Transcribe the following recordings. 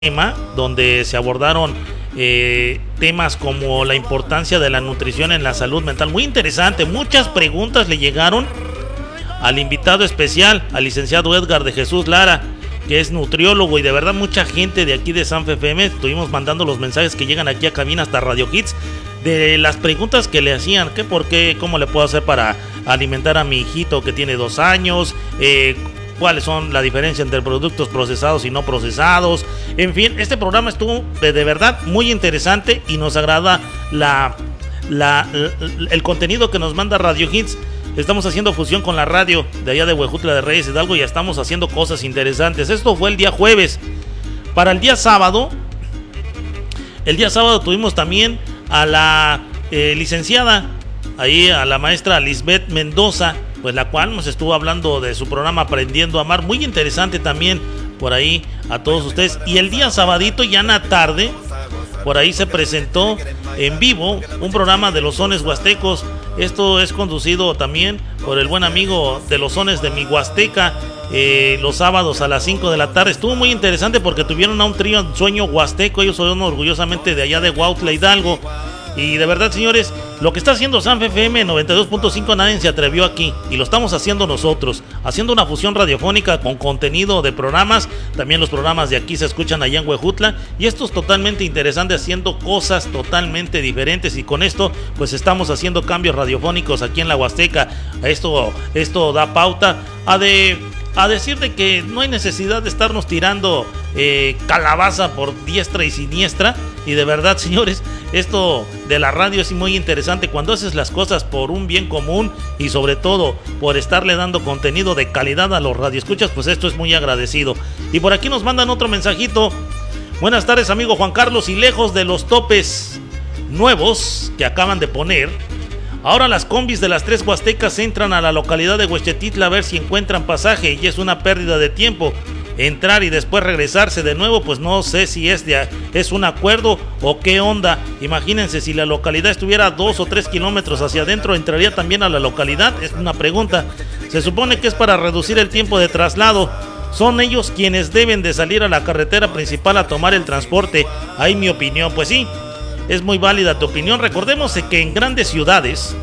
tema donde se abordaron temas como la importancia de la nutrición en la salud mental. Muy interesante, muchas preguntas le llegaron al invitado especial, al licenciado Edgar de Jesús Lara, que es nutriólogo, y de verdad mucha gente de aquí de Sanfe FM estuvimos mandando los mensajes que llegan aquí a cabina hasta Radio Hits de las preguntas que le hacían, que por qué, cómo le puedo hacer para alimentar a mi hijito que tiene 2 años, cuáles son la diferencia entre productos procesados y no procesados. En fin, este programa estuvo de verdad muy interesante y nos agrada el contenido que nos manda Radio Hits. Estamos haciendo fusión con la radio de allá de Huejutla de Reyes Hidalgo y ya estamos haciendo cosas interesantes. Esto fue el día jueves. Para el día sábado tuvimos también a la licenciada, ahí a la maestra Lisbeth Mendoza, pues la cual nos estuvo hablando de su programa Aprendiendo a Amar, muy interesante también por ahí a todos ustedes. Y el día sabadito, ya en la tarde, por ahí se presentó en vivo un programa de los sones huastecos. Esto es conducido también por el buen amigo de los sones de mi Huasteca, los sábados a las 5 de la tarde. Estuvo muy interesante porque tuvieron a un trío Sueño Huasteco. Ellos son orgullosamente de allá de Huautla Hidalgo. Y de verdad, señores, lo que está haciendo Sanfe FM 92.5 nadie se atrevió aquí, y lo estamos haciendo nosotros, haciendo una fusión radiofónica con contenido de programas. También los programas de aquí se escuchan allá en Huejutla, y esto es totalmente interesante, haciendo cosas totalmente diferentes, y con esto pues estamos haciendo cambios radiofónicos aquí en la Huasteca. Esto da pauta a decir de que no hay necesidad de estarnos tirando calabaza por diestra y siniestra. Y de verdad, señores, esto de la radio es muy interesante cuando haces las cosas por un bien común y sobre todo por estarle dando contenido de calidad a los radioescuchas. Pues esto es muy agradecido. Y por aquí nos mandan otro mensajito. Buenas tardes, amigo Juan Carlos, y lejos de los topes nuevos que acaban de poner, ahora las combis de las 3 huastecas entran a la localidad de Huextetitla a ver si encuentran pasaje, y es una pérdida de tiempo entrar y después regresarse de nuevo. Pues no sé si es un acuerdo o qué onda. Imagínense, si la localidad estuviera a 2 o 3 kilómetros hacia adentro, ¿entraría también a la localidad? Es una pregunta. Se supone que es para reducir el tiempo de traslado. Son ellos quienes deben de salir a la carretera principal a tomar el transporte. Ahí mi opinión. Pues sí, es muy válida tu opinión. Recordemos que en grandes ciudades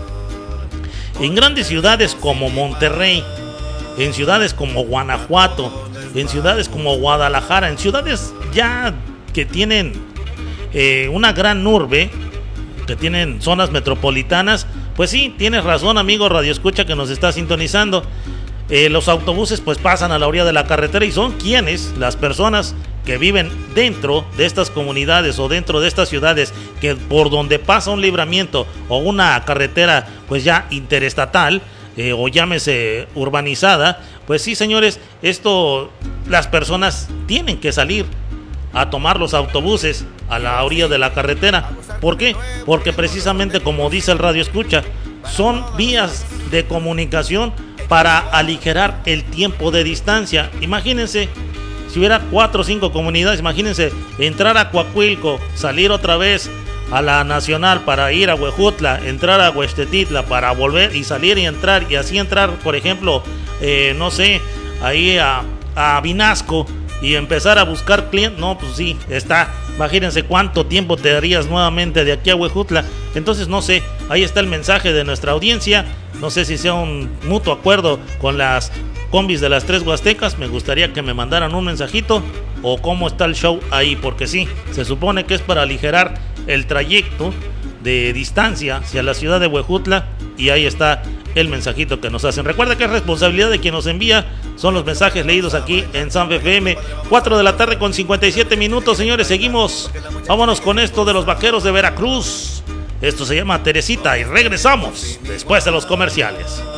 como Monterrey, en ciudades como Guanajuato, en ciudades como Guadalajara, en ciudades ya que tienen una gran urbe, que tienen zonas metropolitanas, pues sí, tienes razón, amigo radioescucha que nos está sintonizando. Los autobuses pues pasan a la orilla de la carretera, y son quienes, las personas que viven dentro de estas comunidades o dentro de estas ciudades, que por donde pasa un libramiento o una carretera pues ya interestatal, o llámese urbanizada, pues sí, señores, las personas tienen que salir a tomar los autobuses a la orilla de la carretera. ¿Por qué? Porque precisamente, como dice el radio escucha, son vías de comunicación para aligerar el tiempo de distancia. Imagínense, si hubiera 4 o 5 comunidades, imagínense entrar a Coahuilco, salir otra vez a la Nacional para ir a Huejutla, entrar a Huextetitla para volver y salir y entrar, y así entrar, por ejemplo, no sé, ahí a Vinasco y empezar a buscar clientes. No, pues sí, imagínense cuánto tiempo te darías nuevamente de aquí a Huejutla. Entonces, no sé, ahí está el mensaje de nuestra audiencia. No sé si sea un mutuo acuerdo con las combis de las 3 huastecas. Me gustaría que me mandaran un mensajito, o cómo está el show ahí, porque sí, se supone que es para aligerar el trayecto de distancia hacia la ciudad de Huejutla, y ahí está el mensajito que nos hacen. Recuerda que es responsabilidad de quien nos envía, son los mensajes leídos aquí en Sanfe FM. 4 de la tarde con 57 minutos, señores, seguimos. Vámonos con esto de los Vaqueros de Veracruz. Esto se llama Teresita, y regresamos después de los comerciales.